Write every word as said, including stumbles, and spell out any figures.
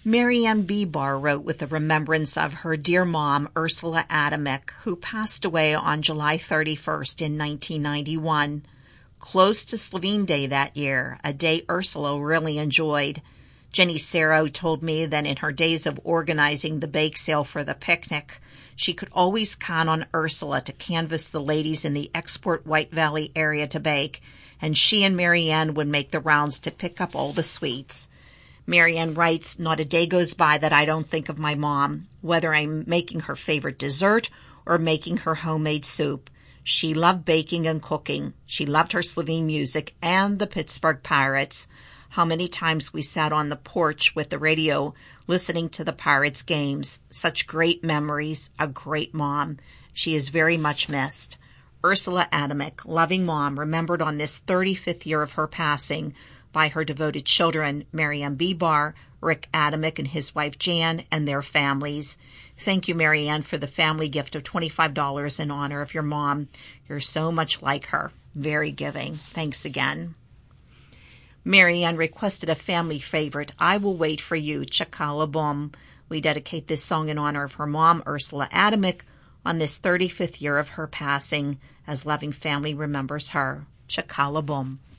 Marianne B. Barr wrote with the remembrance of her dear mom, Ursula Adamek, who passed away on July thirty-first in nineteen ninety-one. Close to Slovene Day that year, a day Ursula really enjoyed. Jenny Serro told me that in her days of organizing the bake sale for the picnic, she could always count on Ursula to canvass the ladies in the Export White Valley area to bake, and she and Marianne would make the rounds to pick up all the sweets. Marianne writes, "Not a day goes by that I don't think of my mom, whether I'm making her favorite dessert or making her homemade soup. She loved baking and cooking. She loved her Slovene music and the Pittsburgh Pirates. How many times we sat on the porch with the radio listening to the Pirates games. Such great memories, a great mom. She is very much missed." Ursula Adamek, loving mom, remembered on this thirty-fifth year of her passing by her devoted children, Marianne B. Barr, Rick Adamek and his wife Jan, and their families. Thank you, Marianne, for the family gift of twenty-five dollars in honor of your mom. You're so much like her. Very giving. Thanks again. Marianne requested a family favorite, "I Will Wait for You," Chakala Bum. We dedicate this song in honor of her mom, Ursula Adamek, on this thirty-fifth year of her passing, as loving family remembers her. Chakala Bum.